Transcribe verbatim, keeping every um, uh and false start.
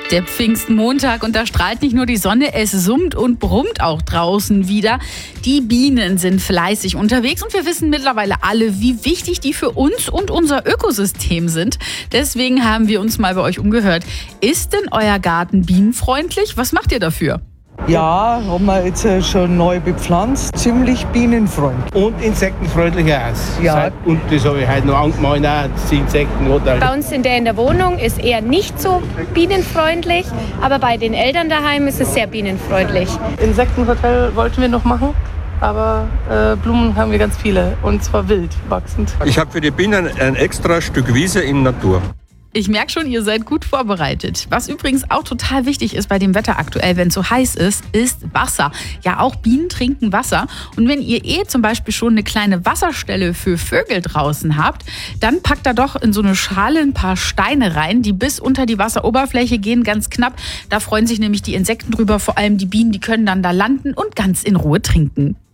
Der Pfingstmontag und da strahlt nicht nur die Sonne, es summt und brummt auch draußen wieder. Die Bienen sind fleißig unterwegs und wir wissen mittlerweile alle, wie wichtig die für uns und unser Ökosystem sind. Deswegen haben wir uns mal bei euch umgehört. Ist denn euer Garten bienenfreundlich? Was macht ihr dafür? Ja, haben wir jetzt schon neu bepflanzt. Ziemlich bienenfreundlich. Und insektenfreundlicher aus. Ja. Und das habe ich heute noch angemalt, auch die Insekten. Oder? Bei uns in der, in der Wohnung ist eher nicht so bienenfreundlich, aber bei den Eltern daheim ist es sehr bienenfreundlich. Insektenhotel wollten wir noch machen, aber äh, Blumen haben wir ganz viele und zwar wild wachsend. Ich habe für die Bienen ein extra Stück Wiese in Natur. Ich merke schon, ihr seid gut vorbereitet. Was übrigens auch total wichtig ist bei dem Wetter aktuell, wenn es so heiß ist, ist Wasser. Ja, auch Bienen trinken Wasser. Und wenn ihr eh zum Beispiel schon eine kleine Wasserstelle für Vögel draußen habt, dann packt da doch in so eine Schale ein paar Steine rein, die bis unter die Wasseroberfläche gehen, ganz knapp. Da freuen sich nämlich die Insekten drüber, vor allem die Bienen, die können dann da landen und ganz in Ruhe trinken.